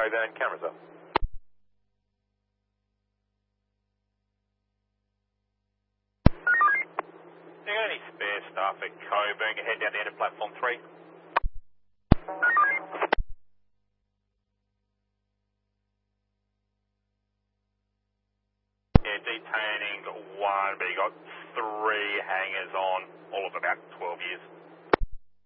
Coburn, cameras up. You got any spare staff at Coburn? Head down the end of platform 3. Yeah, detaining 1, but you got 3 hangers on, all of about 12 years.